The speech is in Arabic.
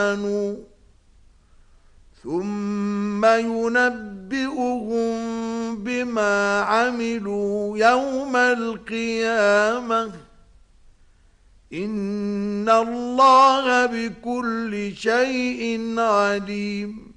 ثم ينبئهم بما عملوا يوم القيامة إن الله بكل شيء عليم.